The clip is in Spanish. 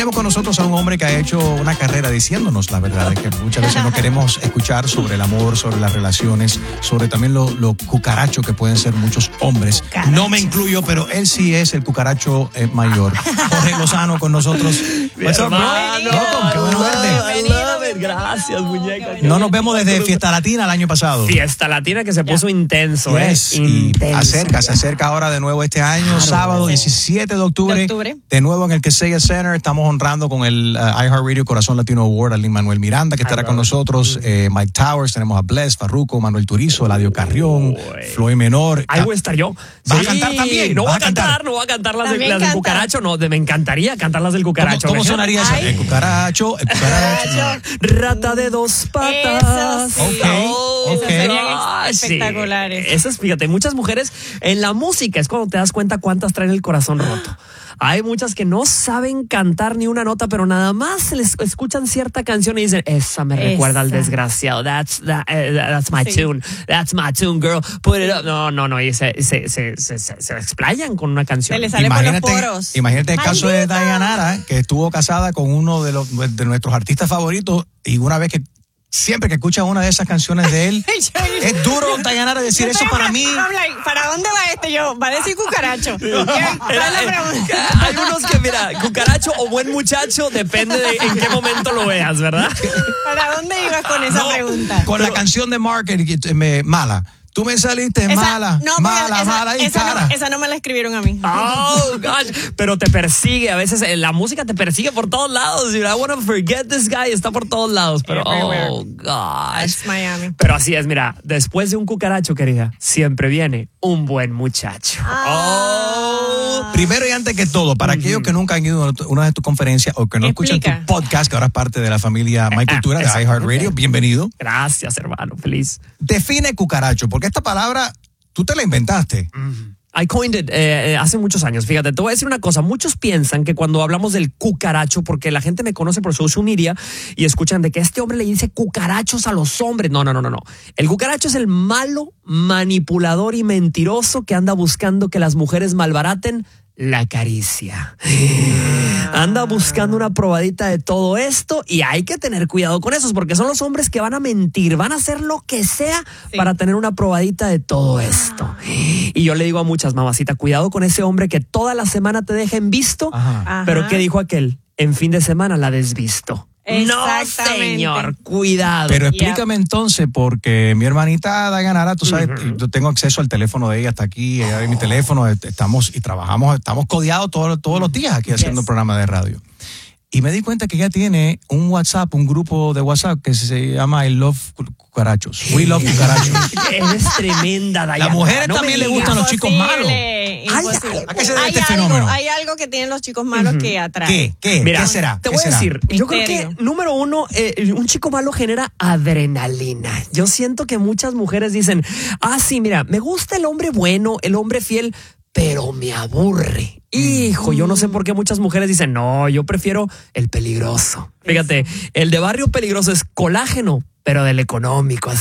Tenemos con nosotros a un hombre que ha hecho una carrera diciéndonos la verdad, de que muchas veces no queremos escuchar sobre el amor, sobre las relaciones, sobre también lo cucaracho que pueden ser muchos hombres. Cucarachos. No me incluyo, pero él sí es el cucaracho mayor. Jorge Lozano con nosotros. What's up, bro? Welcome, qué bueno verte. Gracias, muñeca. No nos vemos desde Fiesta Latina el año pasado. Fiesta Latina que se puso intenso, Yes, y intenso. se acerca ahora de nuevo este año, sábado 17 de octubre, de nuevo en el Kaseya Center. Estamos honrando con el iHeartRadio Corazón Latino Award a Lin-Manuel Miranda, que estará con nosotros, Mike Towers, tenemos a Bless, Farruko, Manuel Turizo, Eladio Carrión, Floyd Menor. Ahí voy a estar yo. ¿Vas a cantar también? No voy a cantar las del cucaracho, no, me encantaría cantar las del cucaracho. ¿Cómo sonaría eso? El cucaracho. Rata de dos patas. Ok. Serían espectaculares. Eso es, fíjate, muchas mujeres en la música es cuando te das cuenta cuántas traen el corazón roto. Hay muchas que no saben cantar ni una nota, pero nada más les escuchan cierta canción y dicen, esa me recuerda al desgraciado. That's my tune. That's my tune, girl. Put it up. No. Y se explayan con una canción. Se le sale por los poros. Imagínate el caso de Dayanara, que estuvo casada con uno de nuestros artistas favoritos, y una vez que siempre que escucha una de esas canciones de él, es duro, Dayanara, decir eso para mí. ¿Para dónde va este? Va a decir cucaracho. Hay unos que, mira, cucaracho o buen muchacho, depende de en qué momento lo veas, ¿verdad? ¿Para dónde ibas con esa pregunta? Con la canción de Market, Mala. Tú me saliste mala y cara. Esa no me la escribieron a mí. Oh, gosh. Pero te persigue. A veces la música te persigue por todos lados. I want to forget this guy. Está por todos lados. Pero, oh, gosh. Es Miami. Pero así es, mira. Después de un cucaracho, querida, siempre viene un buen muchacho. Primero y antes que todo, para aquellos que nunca han ido a una de tus conferencias o que no escuchan tu podcast, que ahora es parte de la familia My Cultura de iHeartRadio, bienvenido. Gracias, hermano. Feliz. Define cucaracho, porque esta palabra tú te la inventaste. I coined it hace muchos años. Fíjate, te voy a decir una cosa. Muchos piensan que cuando hablamos del cucaracho, porque la gente me conoce por social media y escuchan de que este hombre le dice cucarachos a los hombres. No. El cucaracho es el malo, manipulador y mentiroso que anda buscando que las mujeres malbaraten la caricia. Anda buscando una probadita de todo esto y hay que tener cuidado con esos porque son los hombres que van a mentir, van a hacer lo que sea para tener una probadita de todo esto. Y yo le digo a muchas mamacita, cuidado con ese hombre que toda la semana te deja en visto, pero ¿qué dijo aquel? En fin de semana la desvisto. No, señor, cuidado. Pero explícame entonces, porque mi hermanita Dayanara, tú sabes, yo tengo acceso al teléfono de ella, hasta aquí, ella ve mi teléfono, estamos codeados todos los días aquí haciendo un programa de radio. Y me di cuenta que ella tiene un WhatsApp, un grupo de WhatsApp que se llama I Love Cucarachos. We Love Cucarachos. Eres tremenda, Dayanara. Las mujeres también le gustan los chicos malos. ¿A qué se debe este fenómeno? Hay algo que tienen los chicos malos que atraen. ¿Qué será? Te voy a decir, yo creo que, número uno, un chico malo genera adrenalina. Yo siento que muchas mujeres dicen, sí, mira, me gusta el hombre bueno, el hombre fiel, pero me aburre. Hijo, yo no sé por qué muchas mujeres dicen, no, yo prefiero el peligroso. Fíjate, el de barrio peligroso es colágeno, pero del económico.